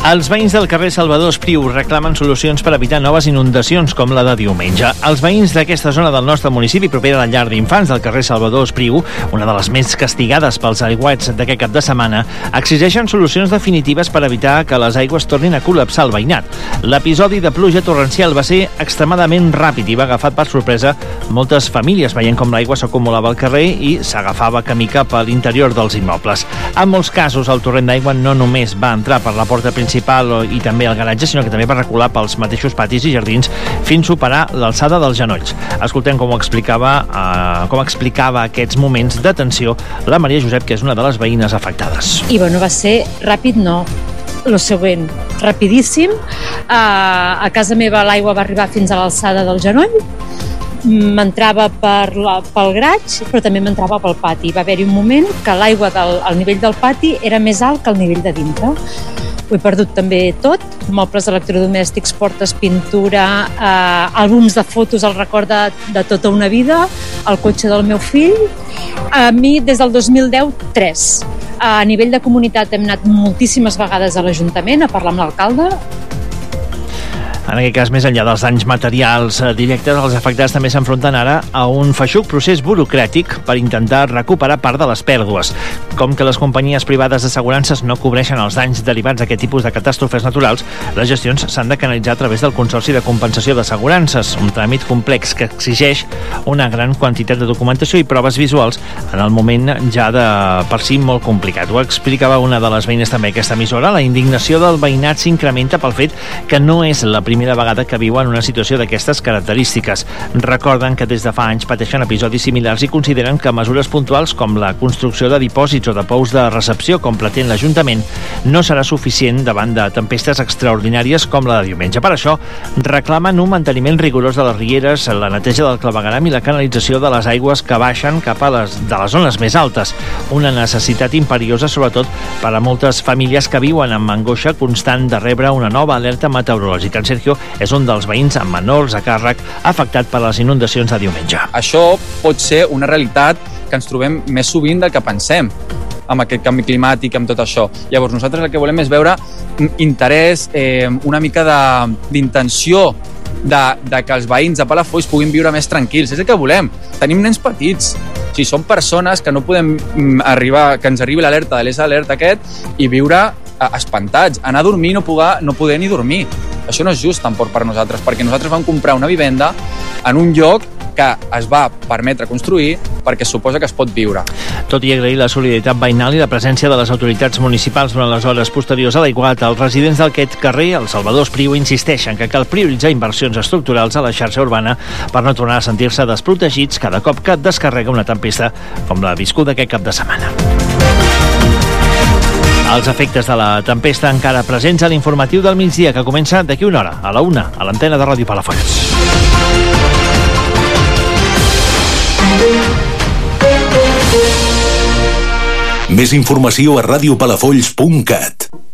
Els veïns del carrer Salvador Espriu reclamen solucions per evitar noves inundacions com la de diumenge. Els veïns d'aquesta zona del nostre municipi, propera a la llar d'infants del carrer Salvador Espriu, una de les més castigades pels aiguats d'aquest cap de setmana, exigeixen solucions definitives per evitar que les aigües tornin a col·lapsar el veïnat. L'episodi de pluja torrencial va ser extremadament ràpid i va agafar per sorpresa moltes famílies, veient com l'aigua s'acumulava al carrer i s'agafava camí cap a l'interior dels immobles. En molts casos, el torrent d'aigua no només va entrar per la porta principal i també el garatge, sinó que també va recular pels mateixos patis i jardins fins a superar l'alçada dels genolls. Escoltem com explicava aquests moments de tensió la Maria Josep, que és una de les veïnes afectades. I bueno, va ser ràpid, no. Lo següent, rapidíssim. A casa meva l'aigua va arribar fins a l'alçada del genoll, m'entrava pel graig, però també m'entrava pel pati. Va haver-hi un moment que l'aigua al nivell del pati era més alt que el nivell de dintre. Ho he perdut també tot, mobles electrodomèstics, portes, pintura, àlbums de fotos, el record de tota una vida, el cotxe del meu fill. A mi, des del 2010, 3. A nivell de comunitat hem anat moltíssimes vegades a l'Ajuntament a parlar amb l'alcalde. En aquest cas, més enllà dels danys materials directes, els afectats també s'enfronten ara a un feixuc procés burocràtic per intentar recuperar part de les pèrdues. Com que les companyies privades d'assegurances no cobreixen els danys derivats d'aquest tipus de catàstrofes naturals, les gestions s'han de canalitzar a través del Consorci de Compensació d'Assegurances, un tràmit complex que exigeix una gran quantitat de documentació i proves visuals en el moment ja de per si molt complicat. Ho explicava una de les veïnes també aquesta emissora. La indignació del veïnat s'incrementa pel fet que no és la primera vegada que viuen una situació d'aquestes característiques. Recorden que des de fa anys pateixen episodis similars i consideren que mesures puntuals com la construcció de dipòsits o de pous de recepció, com pretén l'Ajuntament, no serà suficient davant de tempestes extraordinàries com la de diumenge. Per això, reclamen un manteniment rigorós de les rieres, la neteja del clavegueram i la canalització de les aigües que baixen cap a les zones més altes. Una necessitat imperiosa, sobretot per a moltes famílies que viuen amb angoixa constant de rebre una nova alerta meteorològica. En Sergio és un dels veïns amb menors a càrrec afectat per les inundacions de diumenge. Això pot ser una realitat que ens trobem més sovint del que pensem amb aquest canvi climàtic, amb tot això. Llavors nosaltres el que volem és veure interès, una mica d'intenció de que els veïns de Palafolls puguin viure més tranquils. És el que volem. Tenim nens petits. Si són persones que no podem que ens arribi l'alerta de l'alert aquest i viure espantats. Anar a dormir no poder ni dormir. Això no és just tampoc per nosaltres, perquè nosaltres vam comprar una vivenda en un lloc que es va permetre construir perquè es suposa que es pot viure. Tot i agrair la solidaritat veïnal i la presència de les autoritats municipals durant les hores posteriors a l'aiguat, els residents d'aquest carrer, el Salvador Espriu, insisteixen que cal prioritzar inversions estructurals a la xarxa urbana per no tornar a sentir-se desprotegits cada cop que descarrega una tempesta com la viscuda aquest cap de setmana. Els efectes de la tempesta encara presents a l'informatiu del migdia, que comença d'aquí una hora, a la 1, a l'antena de Ràdio Palafolls. Més informació a radiopalafolls.cat.